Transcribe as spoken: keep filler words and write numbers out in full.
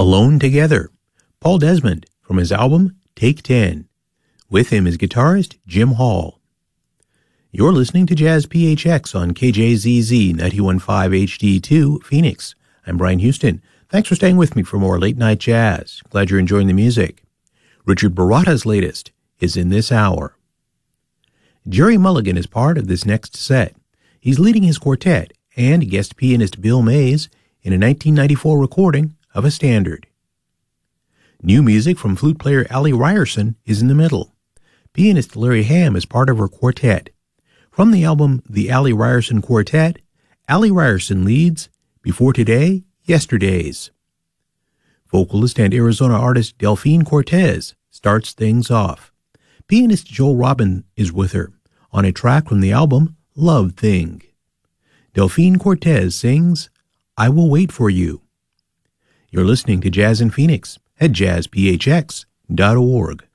Alone Together, Paul Desmond, from his album Take Ten. With him is guitarist Jim Hall. You're listening to Jazz P H X on K J Z Z ninety-one point five H D two, Phoenix. I'm Brian Houston. Thanks for staying with me for more late night jazz. Glad you're enjoying the music. Richard Baratta's latest is in this hour. Jerry Mulligan is part of this next set. He's leading his quartet and guest pianist Bill Mays in a nineteen ninety-four recording of a standard. New music from flute player Allie Ryerson is in the middle. Pianist Larry Hamm is part of her quartet. From the album The Allie Ryerson Quartet, Allie Ryerson leads Before Today, Yesterdays. Vocalist and Arizona artist Delphine Cortez starts things off. Pianist Joel Robin is with her on a track from the album Love Thing. Delphine Cortez sings I Will Wait For You. You're listening to Jazz in Phoenix at jazz p h x dot org.